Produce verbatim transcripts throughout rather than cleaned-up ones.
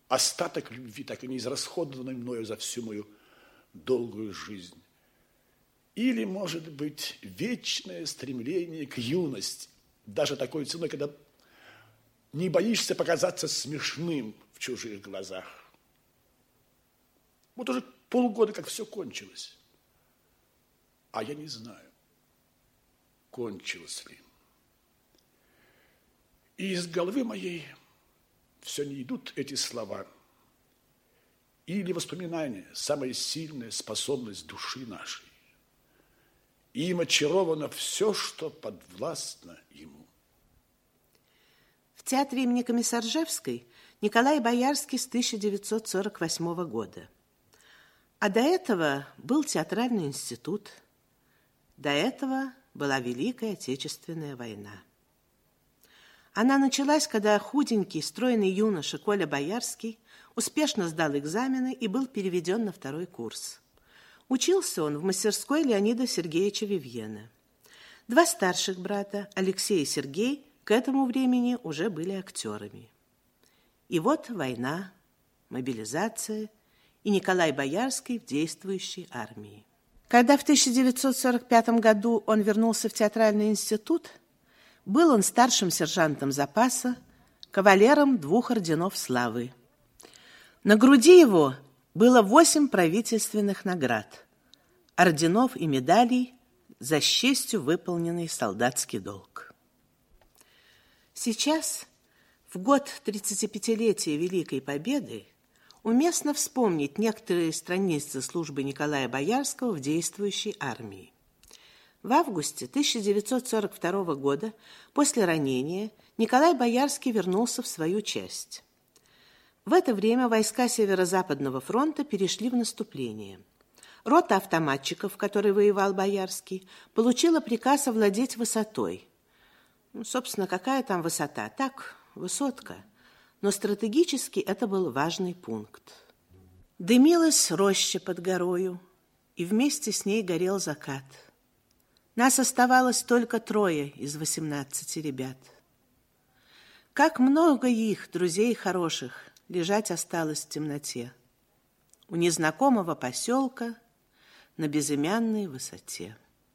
остаток любви, так и не израсходованный мною за всю мою долгую жизнь. Или, может быть, вечное стремление к юности, даже такой ценой, когда не боишься показаться смешным в чужих глазах. Вот уже полгода, как все кончилось. А я не знаю, кончилось ли. И из головы моей все не идут эти слова. Или воспоминания, самая сильная способность души нашей. Им очаровано все, что подвластно ему. В театре имени Комиссаржевской Николай Боярский с тысяча девятьсот сорок восьмого года. А до этого был театральный институт. До этого была Великая Отечественная война. Она началась, когда худенький, стройный юноша Коля Боярский успешно сдал экзамены и был переведен на второй курс. Учился он в мастерской Леонида Сергеевича Вивьена. Два старших брата, Алексей и Сергей, к этому времени уже были актерами. И вот война, мобилизация и Николай Боярский в действующей армии. Когда в тысяча девятьсот сорок пятом году он вернулся в театральный институт, был он старшим сержантом запаса, кавалером двух орденов славы. На груди его было восемь правительственных наград, орденов и медалей за с честью выполненный солдатский долг. Сейчас, в год тридцатипятилетия Великой Победы, уместно вспомнить некоторые страницы службы Николая Боярского в действующей армии. В августе тысяча девятьсот сорок второго года, после ранения, Николай Боярский вернулся в свою часть. В это время войска Северо-Западного фронта перешли в наступление. Рота автоматчиков, в которой воевал Боярский, получила приказ овладеть высотой. Ну, собственно, какая там высота? Так, высотка. Но стратегически это был важный пункт. Дымилась роща под горою, и вместе с ней горел закат. Нас оставалось только трое из восемнадцати ребят. Как много их, друзей хороших, лежать осталось в темноте. У незнакомого поселка на безымянной высоте.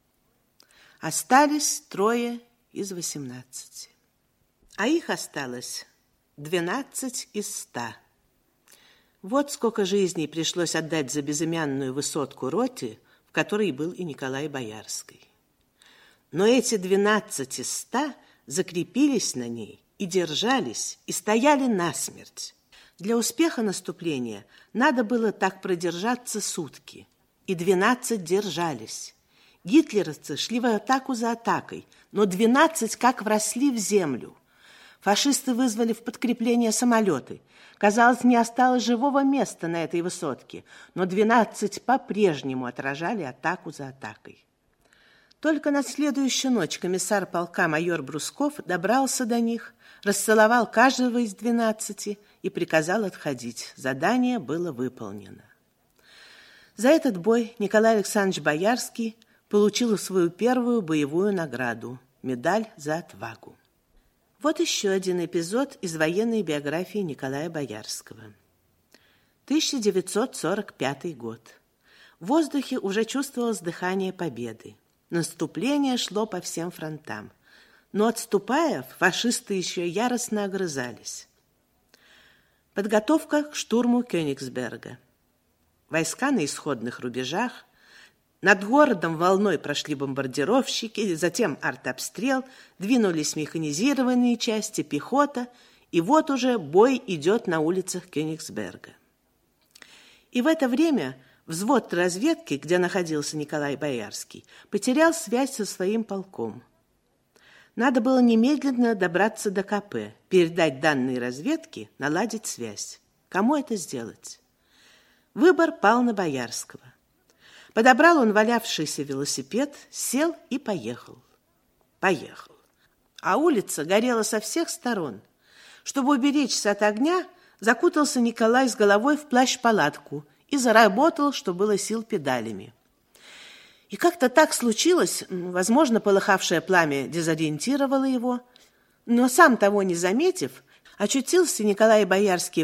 Остались трое из восемнадцати. А их осталось двенадцать из ста. Вот сколько жизней пришлось отдать за безымянную высотку роте, в которой был и Николай Боярский. Но эти двенадцать из ста закрепились на ней и держались, и стояли насмерть. Для успеха наступления надо было так продержаться сутки, и двенадцать держались. Гитлеровцы шли в атаку за атакой, но двенадцать как вросли в землю. Фашисты вызвали в подкрепление самолеты. Казалось, не осталось живого места на этой высотке, но двенадцать по-прежнему отражали атаку за атакой. Только на следующую ночь комиссар полка майор Брусков добрался до них, расцеловал каждого из двенадцати и приказал отходить. Задание было выполнено. За этот бой Николай Александрович Боярский получил свою первую боевую награду – медаль за отвагу. Вот еще один эпизод из военной биографии Николая Боярского. тысяча девятьсот сорок пятый год. В воздухе уже чувствовалось дыхание победы. Наступление шло по всем фронтам. Но, отступая, фашисты еще яростно огрызались. Подготовка к штурму Кёнигсберга. Войска на исходных рубежах. Над городом волной прошли бомбардировщики, затем артобстрел, двинулись механизированные части, пехота, и вот уже бой идет на улицах Кёнигсберга. И в это время взвод разведки, где находился Николай Боярский, потерял связь со своим полком. Надо было немедленно добраться до КП, передать данные разведки, наладить связь. Кому это сделать? Выбор пал на Боярского. Подобрал он валявшийся велосипед, сел и поехал. Поехал. А улица горела со всех сторон. Чтобы уберечься от огня, закутался Николай с головой в плащ-палатку и заработал, что было сил, педалями. И как-то так случилось, возможно, полыхавшее пламя дезориентировало его, но сам того не заметив, очутился Николай Боярский